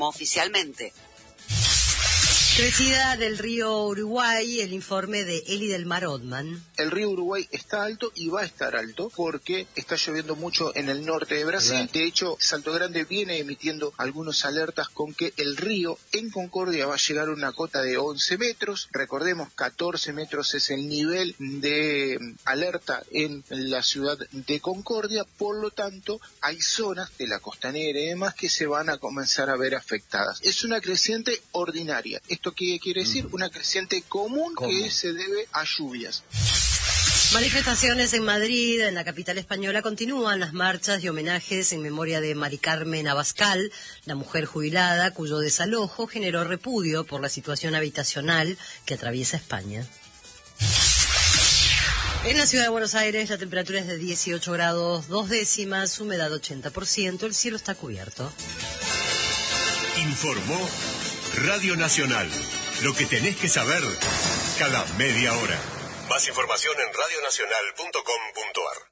oficialmente. Crecida del río Uruguay, el informe de Eli del Mar Othman. El río Uruguay está alto y va a estar alto porque está lloviendo mucho en el norte de Brasil. De hecho, Salto Grande viene emitiendo algunas alertas con que el río en Concordia va a llegar a una cota de 11 metros. Recordemos, 14 metros es el nivel de alerta en la ciudad de Concordia. Por lo tanto, hay zonas de la costanera y demás que se van a comenzar a ver afectadas. Es una creciente ordinaria. ¿Esto qué quiere decir? Una creciente común que se debe a lluvias. Manifestaciones en Madrid, en la capital española, continúan las marchas y homenajes en memoria de Mari Carmen Abascal, la mujer jubilada cuyo desalojo generó repudio por la situación habitacional que atraviesa España. En la ciudad de Buenos Aires la temperatura es de 18 grados 2 décimas, humedad 80%, el cielo está cubierto. Informó Radio Nacional. Lo que tenés que saber cada media hora. Más información en radionacional.com.ar.